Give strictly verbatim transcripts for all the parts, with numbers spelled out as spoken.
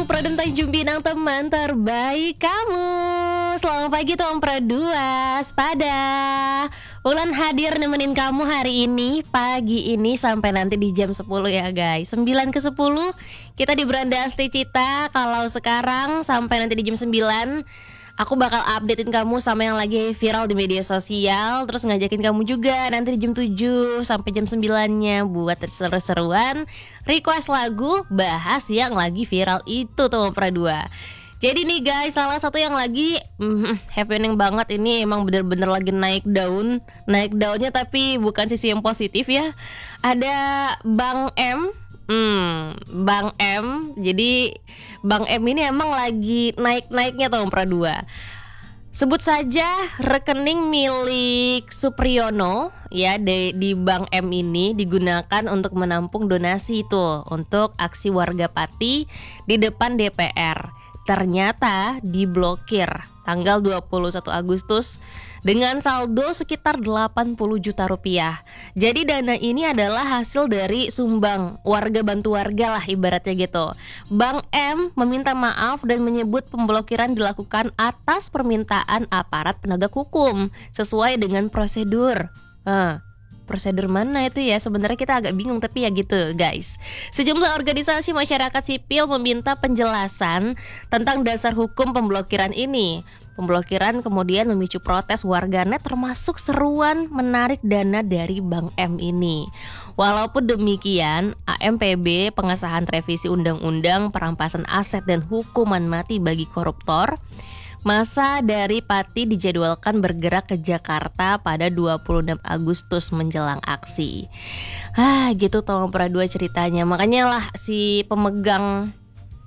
aku Pradem Tanjung Pinang, teman terbaik kamu. Selamat pagi Tom Pradua, Spada Ulan hadir nemenin kamu hari ini, pagi ini sampai nanti di jam sepuluh ya guys. Sembilan ke sepuluh kita di Beranda Asti Cita. Kalau sekarang sampai nanti di jam sembilan, aku bakal updatein kamu sama yang lagi viral di media sosial. Terus ngajakin kamu juga nanti di jam tujuh sampai jam sembilan-nya buat seru-seruan request lagu, bahas yang lagi viral itu tuh Pradua. Jadi nih guys, salah satu yang lagi mm, happening banget ini, emang bener-bener lagi naik daun. Naik daunnya tapi bukan sisi yang positif ya. Ada Bang M. Hmm, Bang M. Jadi Bang M ini emang lagi naik-naiknya tuh Pradua. Sebut saja rekening milik Supriyono ya, di, di Bang M ini digunakan untuk menampung donasi tuh untuk aksi warga Pati di depan D P R. Ternyata diblokir tanggal dua puluh satu Agustus dengan saldo sekitar delapan puluh juta rupiah. Jadi dana ini adalah hasil dari sumbang warga bantu warga lah ibaratnya gitu. Bang M meminta maaf dan menyebut pemblokiran dilakukan atas permintaan aparat penegak hukum sesuai dengan prosedur. Nah, prosedur mana itu ya? Sebenarnya kita agak bingung, tapi ya gitu guys. Sejumlah organisasi masyarakat sipil meminta penjelasan tentang dasar hukum pemblokiran ini. Pemblokiran kemudian memicu protes warganet, termasuk seruan menarik dana dari Bang M ini. Walaupun demikian, A M P B pengesahan revisi Undang-Undang Perampasan Aset dan Hukuman Mati bagi koruptor, masa dari Pati dijadwalkan bergerak ke Jakarta pada dua puluh enam Agustus menjelang aksi. Ah, gitu tolong Pradua ceritanya. Makanya lah si pemegang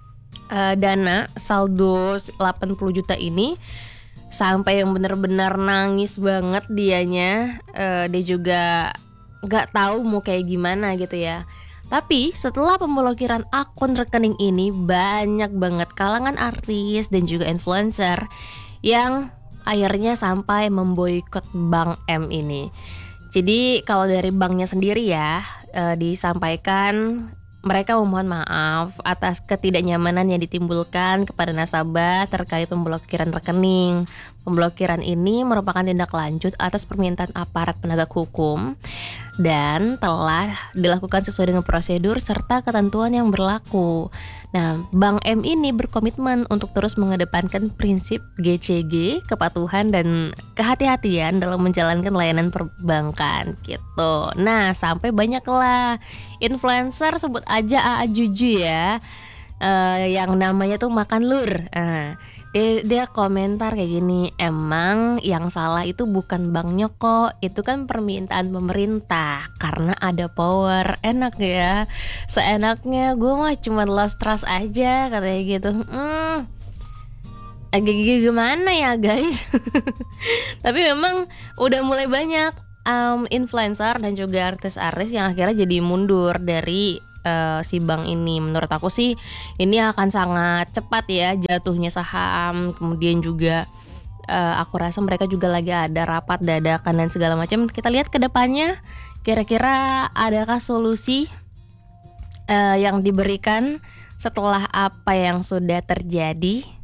uh, dana saldo delapan puluh juta ini sampai yang benar-benar nangis banget dianya. Uh, dia juga gak tahu mau kayak gimana gitu ya. Tapi setelah pemblokiran akun rekening ini, banyak banget kalangan artis dan juga influencer yang akhirnya sampai memboikot Bang M ini. Jadi kalau dari banknya sendiri ya, e, disampaikan mereka memohon maaf atas ketidaknyamanan yang ditimbulkan kepada nasabah terkait pemblokiran rekening. Pemblokiran ini merupakan tindak lanjut atas permintaan aparat penegak hukum dan telah dilakukan sesuai dengan prosedur serta ketentuan yang berlaku. Nah, Bang M ini berkomitmen untuk terus mengedepankan prinsip G C G, kepatuhan dan kehati-hatian dalam menjalankan layanan perbankan gitu. Nah, sampai banyaklah influencer, sebut aja A A Juju ya, uh, yang namanya tuh Makan Lur. Uh, Dia, dia komentar kayak gini, emang yang salah itu bukan banknya kok, itu kan permintaan pemerintah karena ada power. Enak ya, seenaknya gue mah cuma lost trust aja katanya gitu. Hmm, agak gimana ya guys. Tapi memang udah mulai banyak um, influencer dan juga artis-artis yang akhirnya jadi mundur dari Uh, si bank ini. Menurut aku sih ini akan sangat cepat ya jatuhnya saham. Kemudian juga uh, aku rasa mereka juga lagi ada rapat dadakan dan segala macam. Kita lihat ke depannya kira-kira adakah solusi uh, yang diberikan setelah apa yang sudah terjadi.